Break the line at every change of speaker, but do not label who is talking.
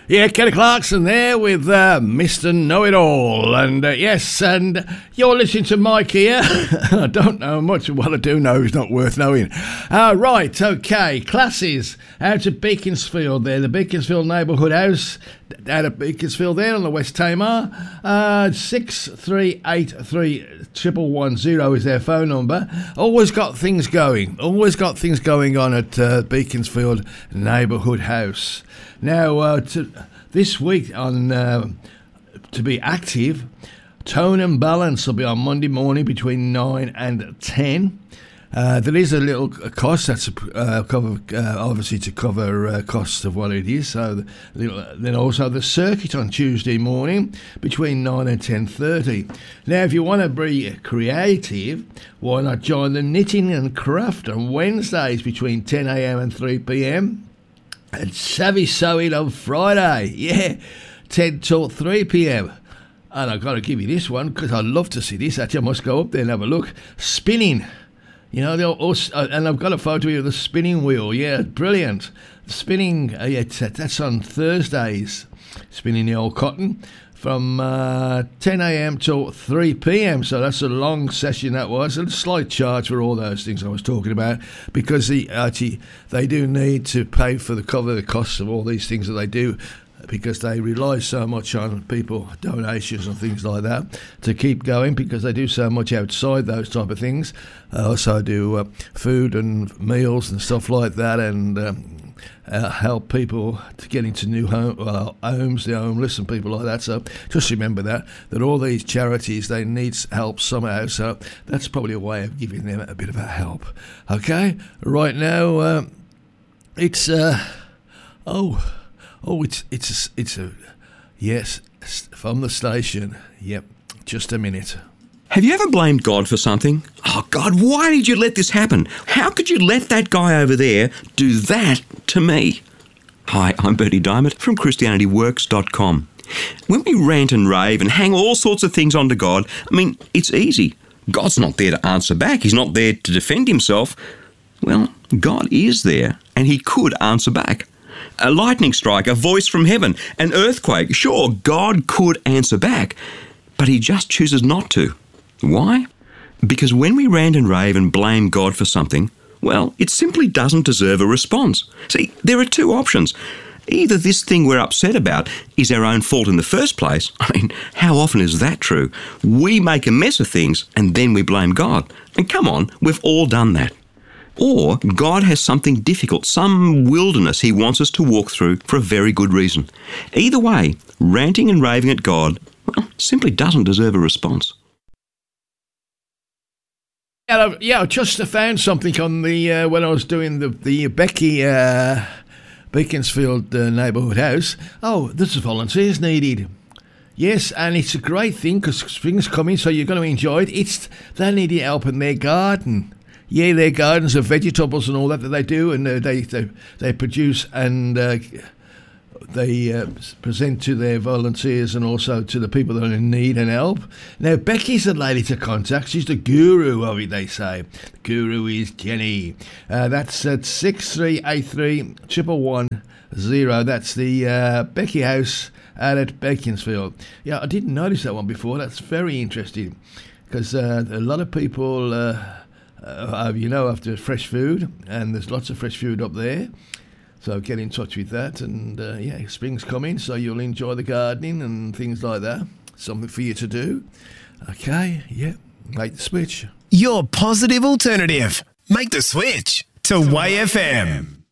Yeah, Kelly Clarkson there with Mr. Know-It-All. And yes, and you're listening to Mike here. I don't know much of what I do know is not worth knowing. Right, okay. Classes out of Beaconsfield there, the Beaconsfield Neighbourhood House out of Beaconsfield there on the West Tamar. 6383 is their phone number. Always got things going on at Beaconsfield Neighbourhood House. Now, this week on to be active, Tone and Balance will be on Monday morning between 9 and 10. There is a little cost that's obviously to cover costs of what it is. So then also the circuit on Tuesday morning between 9 and 10:30. Now, if you want to be creative, why not join the knitting and craft on Wednesdays between 10 a.m. and 3 p.m. and Savvy Sewing on Friday, 10 till 3 p.m. And I've got to give you this one because I'd love to see this. Actually, I must go up there and have a look. Spinning. You know, and I've got a photo here of the spinning wheel. Yeah, brilliant. Spinning, that's on Thursdays. Spinning the old cotton from 10 a.m. till 3 p.m. So that's a long session that was. And a slight charge for all those things I was talking about because they do need to pay for cover the costs of all these things that they do, because they rely so much on people, donations and things like that, to keep going, because they do so much outside those type of things. Also do food and meals and stuff like that, and help people to get into new homes, the homeless and people like that. So just remember that all these charities, they need help somehow. So that's probably a way of giving them a bit of a help. Okay, right now it's yes, from the station. Yep, just a minute.
Have you ever blamed God for something? Oh, God, why did you let this happen? How could you let that guy over there do that to me? Hi, I'm Bertie Diamond from ChristianityWorks.com. When we rant and rave and hang all sorts of things onto God, I mean, it's easy. God's not there to answer back. He's not there to defend himself. Well, God is there, and he could answer back. A lightning strike, a voice from heaven, an earthquake. Sure, God could answer back, but he just chooses not to. Why? Because when we rant and rave and blame God for something, well, it simply doesn't deserve a response. See, there are two options. Either this thing we're upset about is our own fault in the first place. I mean, how often is that true? We make a mess of things and then we blame God. And come on, we've all done that. Or God has something difficult, some wilderness he wants us to walk through for a very good reason. Either way, ranting and raving at God, well, simply doesn't deserve a response.
Yeah, I just found something on the when I was doing the Becky Beaconsfield Neighbourhood House. Oh, there's volunteers needed. Yes, and it's a great thing because spring's coming, so you're going to enjoy it. They need help in their garden. Yeah, their gardens of vegetables and all that they do, and they produce and they present to their volunteers and also to the people that are in need and help. Now, Becky's the lady to contact. She's the guru of it, they say. The guru is Jenny. That's at 6383 111 That's the Becky House out at Beaconsfield. Yeah, I didn't notice that one before. That's very interesting because a lot of people... after fresh food, and there's lots of fresh food up there, so get in touch with that. And spring's coming, so you'll enjoy the gardening and things like that. Something for you to do. Okay, make the switch.
Your positive alternative. Make the switch to YFM.